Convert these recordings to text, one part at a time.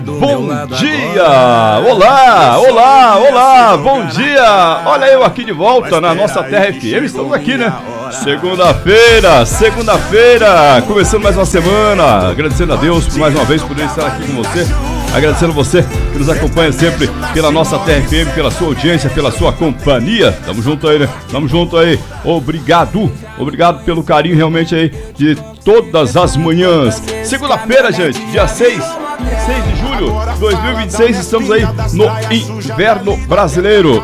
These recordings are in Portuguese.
Bom dia! Olá! Bom dia! Olha eu aqui de volta na nossa Terra FM, estamos aqui, né? Segunda-feira, começando mais uma semana, agradecendo a Deus por mais uma vez poder estar aqui com você, agradecendo você que nos acompanha sempre pela nossa Terra FM, pela sua audiência, pela sua companhia. Tamo junto aí, né? Tamo junto aí. Obrigado pelo carinho realmente aí de todas as manhãs. Segunda-feira, gente, dia 6 de julho de 2026, estamos aí no Inverno Brasileiro.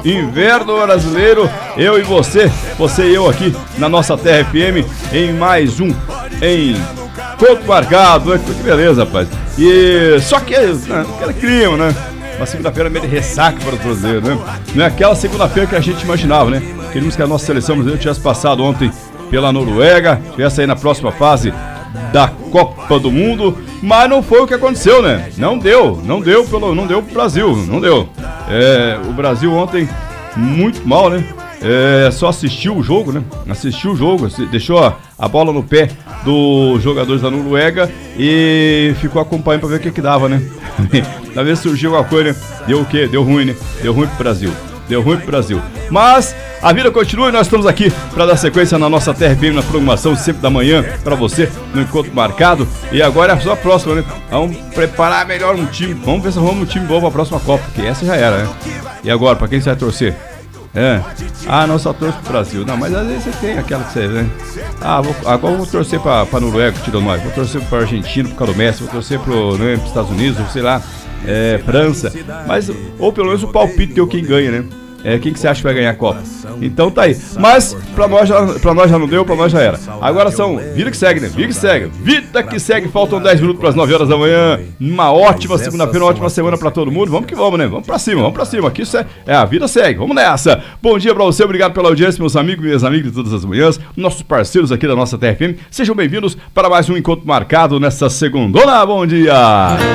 Eu e você e eu aqui na nossa Terra FM em mais um Encontro Marcado. Que beleza, rapaz. E só que aquele clima, né? Uma segunda-feira meio de ressaca para os brasileiros, né? Não é aquela segunda-feira que a gente imaginava, né? Queríamos que a nossa seleção brasileira tivesse passado ontem pela Noruega, tivesse aí na próxima fase da Copa do Mundo, mas não foi o que aconteceu, né? Não deu pro Brasil, não deu. O Brasil ontem muito mal, né? Só assistiu o jogo, né? Deixou a bola no pé dos jogadores da Noruega e ficou acompanhando pra ver o que dava, né? Talvez surgiu alguma coisa, né? Deu o quê? Deu ruim, né? Deu ruim pro Brasil. Mas a vida continua e nós estamos aqui para dar sequência na nossa Terra FM, na programação sempre da manhã para você no Encontro Marcado. E agora é só a próxima, né? Vamos preparar melhor um time. Vamos ver se arrumamos um time bom para a próxima Copa, porque essa já era, né? E agora, para quem você vai torcer? Não, só torço pro Brasil. Não, mas às vezes você tem aquela que você, né? Agora eu vou torcer pra Noruega, tira nós. Vou torcer pra Argentina, pro Carlos Messi. Vou torcer pros Estados Unidos, sei lá, França. Mas, ou pelo menos o palpite deu quem ganha, né? Quem que você acha que vai ganhar a Copa? Então tá aí. Mas pra nós já não deu, pra nós já era. Agora são vida que segue, né? Vida que segue. Faltam 10 minutos pras 9 horas da manhã. Uma ótima segunda-feira, uma ótima semana pra todo mundo. Vamos que vamos, né? Vamos pra cima. Aqui isso a vida segue. Vamos nessa. Bom dia pra você, obrigado pela audiência, meus amigos e minhas amigas de todas as manhãs, nossos parceiros aqui da nossa TFM. Sejam bem-vindos para mais um Encontro Marcado nessa segundona. Bom dia!